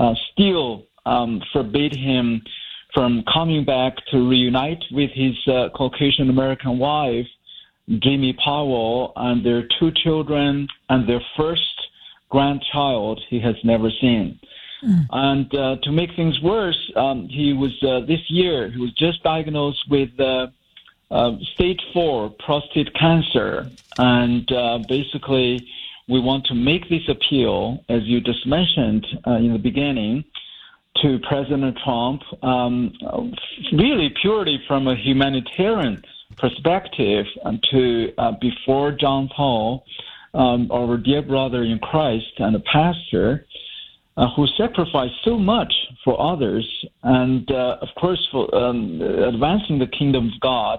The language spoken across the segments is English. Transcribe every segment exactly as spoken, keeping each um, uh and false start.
uh, still um, forbid him from coming back to reunite with his uh, Caucasian American wife, Jimmy Powell, and their two children and their first grandchild he has never seen. Mm. And uh, to make things worse, um, he was uh, this year he was just diagnosed with uh, uh, stage four prostate cancer, and uh, basically we want to make this appeal, as you just mentioned uh, in the beginning, to President Trump, um, really purely from a humanitarian perspective, and to uh, before John Paul, um, our dear brother in Christ and a pastor, uh, who sacrificed so much for others, and uh, of course for um, advancing the kingdom of God.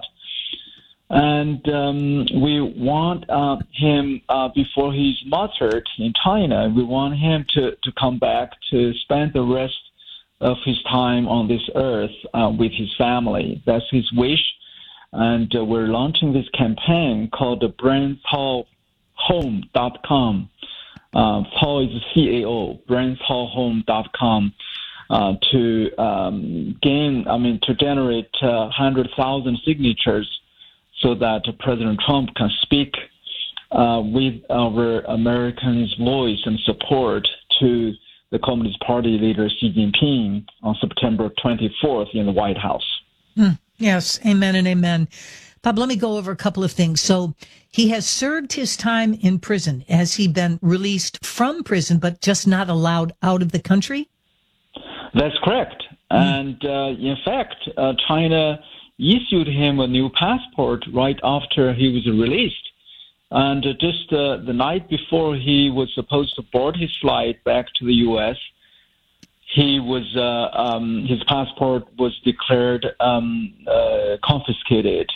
And um, we want uh, him, uh, before he's martyred in China, we want him to, to come back to spend the rest of his time on this earth uh, with his family. That's his wish. And uh, we're launching this campaign called the brand paul home dot com. Uh, Paul is C A O, brand paul home dot com, uh, to um, gain, I mean, to generate uh, one hundred thousand signatures so that President Trump can speak uh, with our Americans' voice and support to the Communist Party leader Xi Jinping on September twenty-fourth in the White House. Hmm. Yes, amen and amen. Bob, let me go over a couple of things. So he has served his time in prison. Has he been released from prison, but just not allowed out of the country? That's correct. Mm. And uh, in fact, uh, China issued him a new passport right after he was released. And uh, just uh, the night before he was supposed to board his flight back to the U S, he was uh, um, his passport was declared um, uh, confiscated.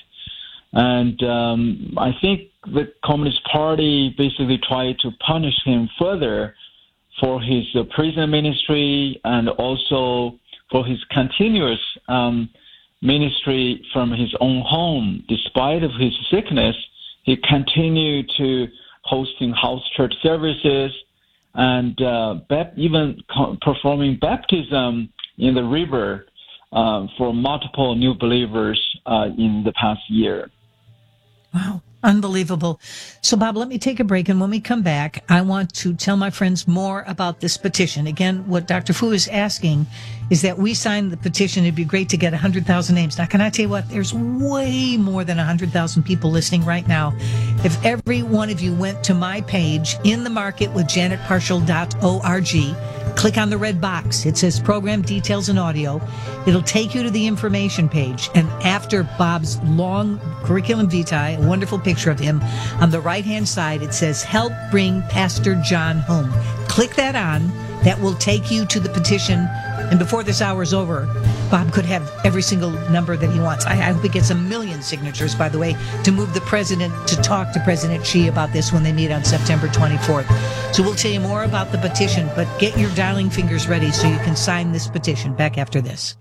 And um, I think the Communist Party basically tried to punish him further for his uh, prison ministry and also for his continuous um, ministry from his own home. Despite of his sickness, he continued to hosting house church services and uh, bap- even co- performing baptism in the river uh, for multiple new believers uh, in the past year. Wow. Unbelievable. So, Bob, let me take a break. And when we come back, I want to tell my friends more about this petition. Again, what Doctor Fu is asking is that we sign the petition. It'd be great to get one hundred thousand names. Now, can I tell you what? There's way more than one hundred thousand people listening right now. If every one of you went to my page, in the market with janet parshall dot org, click on the red box. It says program details and audio. It'll take you to the information page. And after Bob's long curriculum vitae, a wonderful picture of him, on the right-hand side, it says, help bring Pastor John home. Click that on. That will take you to the petition. And before this hour is over, Bob could have every single number that he wants. I, I hope he gets a million signatures, by the way, to move the president to talk to President Xi about this when they meet on September twenty-fourth. So we'll tell you more about the petition, but get your dialing fingers ready so you can sign this petition. Back after this.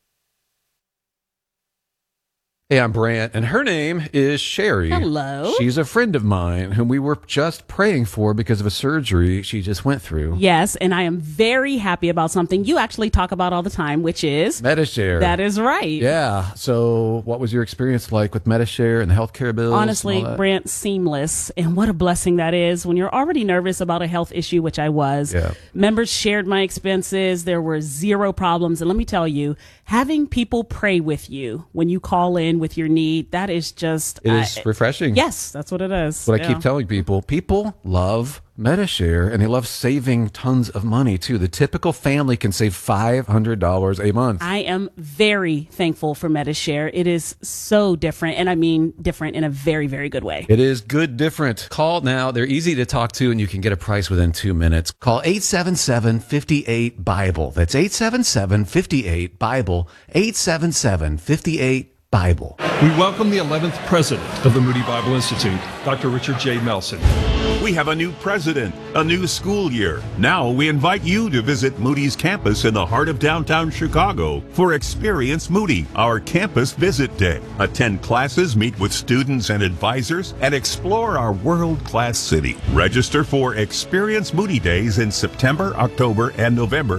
Hey, I'm Brant, and her name is Sherry. Hello. She's a friend of mine whom we were just praying for because of a surgery she just went through. Yes, and I am very happy about something you actually talk about all the time, which is Medi-Share. That is right. Yeah. So what was your experience like with Medi-Share and the healthcare bills? Honestly, Brant, seamless. And what a blessing that is when you're already nervous about a health issue, which I was. Yeah. Members shared my expenses. There were zero problems. And let me tell you, having people pray with you when you call in with your need, that is just... It is uh, refreshing. Yes, that's what it is. What yeah. I keep telling people, people love Medi-Share, and they love saving tons of money, too. The typical family can save five hundred dollars a month. I am very thankful for Medi-Share. It is so different, and I mean different in a very, very good way. It is good different. Call now. They're easy to talk to, and you can get a price within two minutes. Call eight seven seven, five eight, BIBLE. That's eight seven seven, five eight, BIBLE. eight seven seven, five eight, BIBLE. We welcome the eleventh president of the Moody Bible Institute, Doctor Richard J. Melson. We have a new president, a new school year. Now we invite you to visit Moody's campus in the heart of downtown Chicago for Experience Moody, our campus visit day. Attend classes, meet with students and advisors, and explore our world-class city. Register for Experience Moody Days in September, October, and November